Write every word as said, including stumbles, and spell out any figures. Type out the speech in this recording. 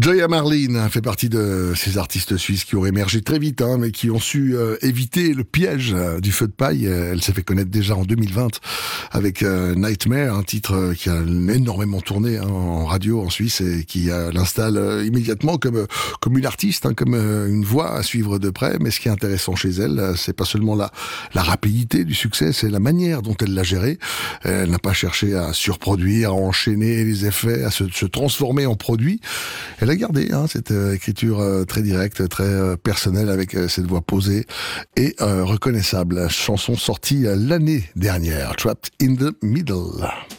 Joya Marlin fait partie de ces artistes suisses qui ont émergé très vite, hein, mais qui ont su euh, éviter le piège euh, du feu de paille. Elle s'est fait connaître déjà en deux mille vingt avec euh, Nightmare, un titre qui a énormément tourné hein, en radio en Suisse et qui euh, l'installe euh, immédiatement comme comme une artiste, hein, comme euh, une voix à suivre de près. Mais ce qui est intéressant chez elle, euh, c'est pas seulement la la rapidité du succès, c'est la manière dont elle l'a géré. Elle n'a pas cherché à surproduire, à enchaîner les effets, à se, se transformer en produit. Elle a gardé hein, cette euh, écriture euh, très directe, très euh, personnelle, avec euh, cette voix posée et euh, reconnaissable. Chanson sortie euh, l'année dernière, Trapped in the Middle.